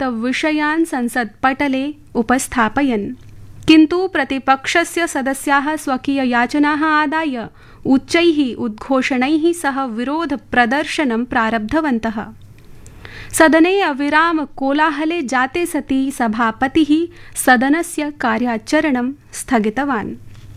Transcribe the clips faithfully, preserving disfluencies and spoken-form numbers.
विषयान् संसत्पटले उपस्थापयन्, किन्तु प्रतिपक्षस्य सदस्याः स्वकीययाचनाः आदाय उच्चैः उद्घोषणैः सह विरोधप्रदर्शनं प्रारब्धवन्तः। सदने अविराम कोलाहले जाते सति सभापतिः सदनस्य कार्याचरणं स्थगितवान्।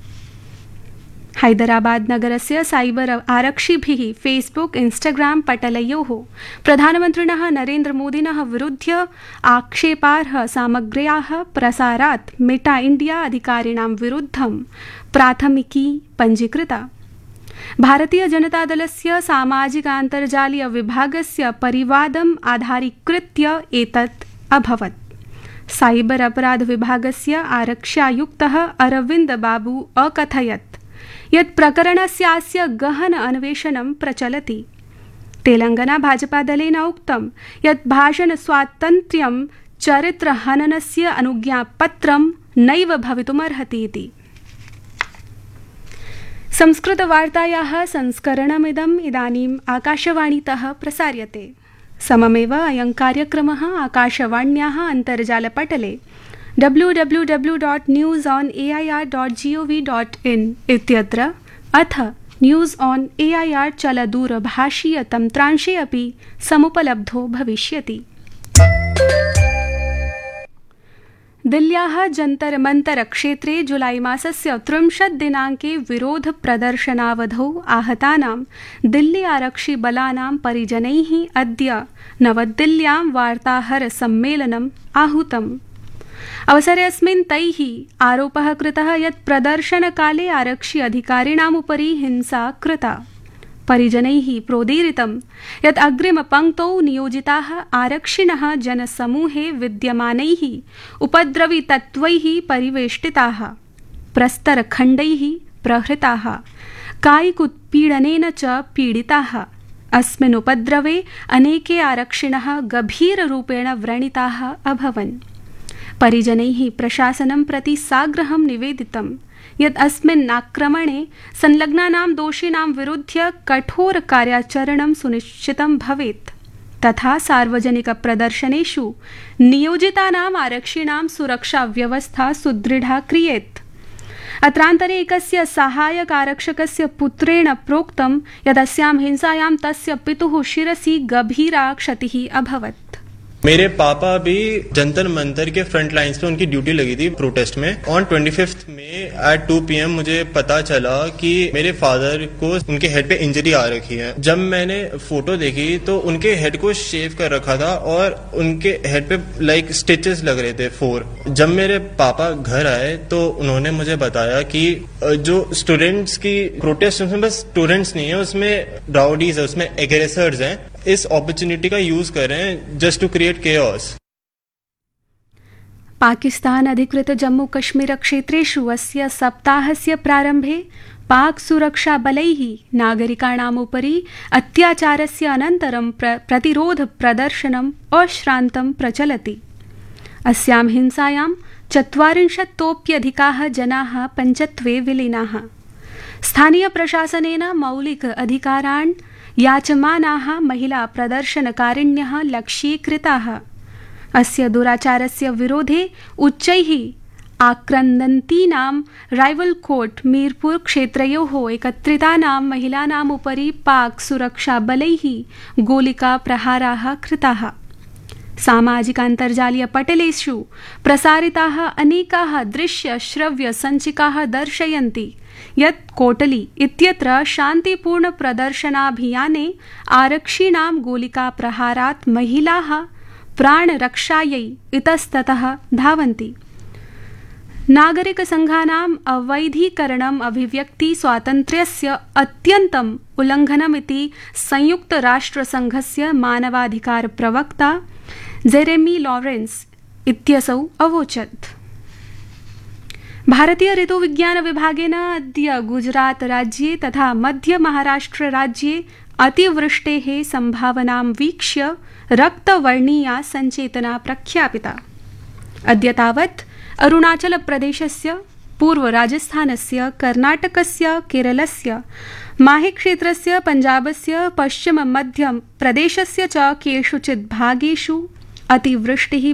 हैदराबाद नगरस्य साइबर आरक्षिभिः फेसबुक इंस्टाग्राम पटलयोः प्रधानमन्त्रिणः नरेन्द्रमोदिनः विरुध्य आक्षेपार्ह सामग्र्याः प्रसारात् मेटा इंडिया अधिकारिणां विरुद्धं प्राथमिकी पञ्जीकृता। भारतीय जनता दलस्य सामाजिकान्तर्जालीय विभागस्य परिवादम् आधारीकृत्य एतत् अभवत्। साइबर अपराध विभागस्य आरक्ष्यायुक्तः अरविन्द बाबू अकथयत् यत् प्रकरणस्यास्य गहन अन्वेषणं प्रचलति। तेलंगाना भाजपा दलेन उक्तं यत् भाषण स्वातन्त्र्यं चरित्रहननस्य अनुज्ञापत्रं नैव भवितुमर्हति इति। संस्कृतवार्तायाः संस्करणमिदम् इदानीम् आकाशवाणीतः प्रसार्यते। सममेव अयं कार्यक्रमः आकाशवाण्याः अन्तर्जालपटले W W W dot news on A I R dot G O V dot in इत्यत्र अथ news on A I R चलदूरभाषीय तन्त्रांशे अपि समुपलब्धो भविष्यति। दिल्ल्याः जन्तर मन्तर क्षेत्रे जुलाई मासस्य त्रिंशत् दिनाङ्के विरोध प्रदर्शनावधौ आहतानां दिल्ली आरक्षि बलानां परिजनैः अद्य नवदिल्ल्यां वार्ताहर सम्मेलनम् आहूतम्। अवसरेऽस्मिन् तैः आरोपः कृतः यत् प्रदर्शनकाले आरक्षि अधिकारिणाम् उपरि हिंसा कृता। परिजनैः प्रोदीरितं यत् अग्रिमपङ्क्तौ नियोजिताः आरक्षिणः जनसमूहे विद्यमानैः उपद्रवितत्त्वैः परिवेष्टिताः, प्रस्तरखण्डैः प्रहृताः, कायिकोत्पीडनेन च पीडिताः। अस्मिन् उपद्रवे अनेके आरक्षिणः गभीररूपेण व्रणिताः अभवन्। परिजनैः प्रशासनं प्रति साग्रहं निवेदितं यत् अस्मिन् आक्रमणे संलग्नानां दोषिणां विरुध्य कठोर कार्याचरणं सुनिश्चितं भवेत् तथा सार्वजनिकप्रदर्शनेषु नियोजितानाम् आरक्षिणां सुरक्षाव्यवस्था सुदृढा क्रियेत्। अत्रान्तरे एकस्य सहायक आरक्षकस्य पुत्रेण प्रोक्तं यत् अस्यां हिंसायां तस्य पितुः शिरसि गभीरा क्षतिः अभवत्। मेरे पापा भी जंतर मंतर के फ्रंट लाइंस पे उनकी ड्यूटी लगी थी प्रोटेस्ट में। ऑन ट्वेंटी फिफ्थ में एट टू पी एम मुझे पता चला कि मेरे फादर को उनके हेड पे इंजरी आ रखी है। जब मैंने फोटो देखी तो उनके हेड को शेव कर रखा था और उनके हेड पे लाइक स्टिचेस लग रहे थे फोर। जब मेरे पापा घर आए तो उन्होंने मुझे बताया कि जो स्टूडेंट्स की प्रोटेस्ट उसमें बस स्टूडेंट्स नहीं है, उसमें राउडीज है, उसमें एग्रेसर्स हैं, इस अपॉर्चुनिटी का यूज कर रहे हैं just to create chaos. Pakistan अधिकृत जम्मू कश्मीर क्षेत्रेषु अस्य सप्ताहस्य प्रारम्भे पाक सुरक्षा बलैः नागरिकाणाम् उपरि अत्याचारस्य अनन्तरं प्र प्रतिरोध प्रदर्शनम् अश्रान्तं प्रचलति। अस्यां हिंसायां चत्वारिंशत्तोप्यधिकाः जनाः पञ्चत्वे विलीनाः। स्थानीय प्रशासनेन मौलिक अधिकारान् याचमानाः महिला प्रदर्शनकारिण्यः लक्ष्यीकृताः। अस्य दुराचारस्य विरोधे उच्चैः आक्रन्दन्तीनां राइवलकोट मीरपुर क्षेत्रयोः एकत्रितानां महिलानाम् उपरि पाक सुरक्षाबलैः गोलिकाप्रहाराः कृताः। सामाजिकान्तर्जालीयपटलेषु प्रसारिताः अनेकाः दृश्य श्रव्य सञ्चिकाः दर्शयन्ति यत् कोटली इत्यत्र शान्तिपूर्ण प्रदर्शनाभियाने आरक्षिणां गोलिकाप्रहारात् महिलाः प्राणरक्षायै इतस्ततः धावन्ति। नागरिकसङ्घानाम् अवैधीकरणम् अभिव्यक्ति स्वातन्त्र्यस्य अत्यन्तम् उल्लङ्घनमिति संयुक्तराष्ट्रसङ्घस्य मानवाधिकार प्रवक्ता जेरेमी लॉरेंस इत्यसौ अवोचत्। भारतीय ऋतुविज्ञान विभागेन अद्य गुजरात राज्ये तथा मध्य महाराष्ट्र राज्ये अतिवृष्टेः सम्भावनां वीक्ष्य रक्तवर्णीया सञ्चेतना प्रख्यापिता। अद्य तावत् अरुणाचल प्रदेशस्य, पूर्व राजस्थानस्य, कर्नाटकस्य, केरलस्य, माहे क्षेत्रस्य, पंजाबस्य, पश्चिम मध्य प्रदेशस्य च केषुचित् भागेषु अतिवृष्टिः